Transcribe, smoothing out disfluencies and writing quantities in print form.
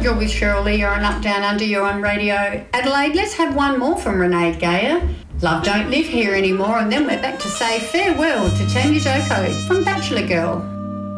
You're with Cheryl Lee, you're on Up Down Under, you're on Radio Adelaide. Let's have one more from Renee Gayer. Love Don't Live Here Anymore, and then we're back to say farewell to Tanya Joko from Bachelor Girl.